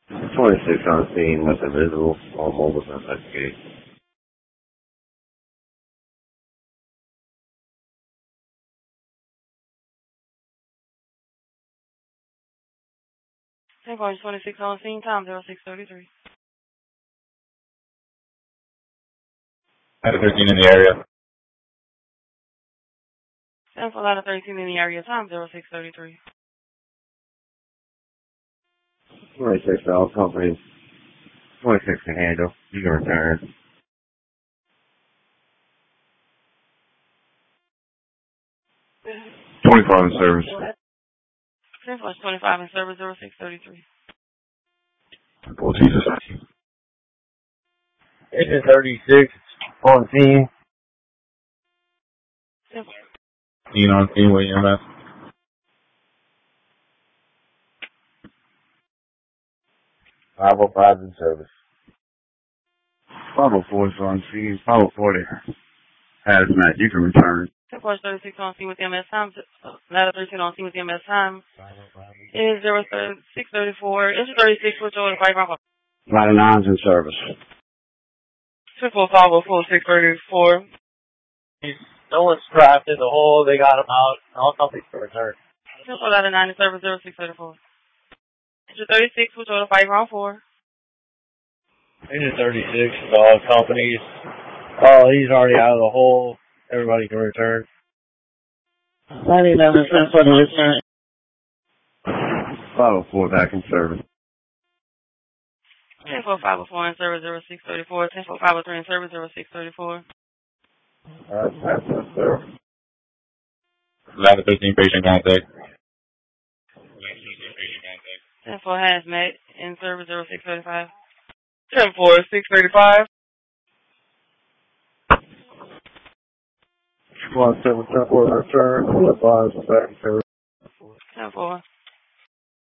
26 on scene was invisible. All mobiles investigated. Tango 26 on scene, time 0633. Ladder 13 in the area. Central ladder 13 in the area, time 0633. 26 all companies. 26 can handle. You can return. 25 in service. Central 25 in service 0633. Oh, Jesus. Agent 36 on scene. Central. Scene on scene with EMS. 505 in service. 504 is on scene. 540 hazmat. You can return. Central 36 on scene with MS time. Ladder 13 on scene with MS time. It is 0634. Issue 36 switch over to 5 round. Ladder 9's in service. Triple 504 634. No one's trapped in the hole. They got him out. All companies can return. Triple ladder 9 in service 0634. Issue 36 switch over to 5 round 4. Agent 36, all companies. Oh, he's already out of the hole. Everybody can return. 99 cents for the return. 504 back in service. 10504 in service 0634. 10503 in service 0634. Alright, that's it, sir. Ladder 13 patient contact. 104 hazmat in service 0635. 104 635. Squad 7 10 for return. 5 back in service. 104.